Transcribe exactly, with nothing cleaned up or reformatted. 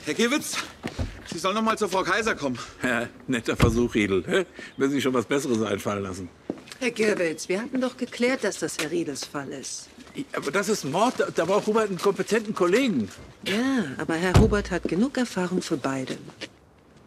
Herr Giewitz, Sie sollen noch mal zur Frau Kaiser kommen. Ja, netter Versuch, Riedel. Hä? Will sich schon was Besseres einfallen lassen. Herr Giewitz, wir hatten doch geklärt, dass das Herr Riedels Fall ist. Aber das ist Mord. Da, da braucht Hubert einen kompetenten Kollegen. Ja, aber Herr Hubert hat genug Erfahrung für beide.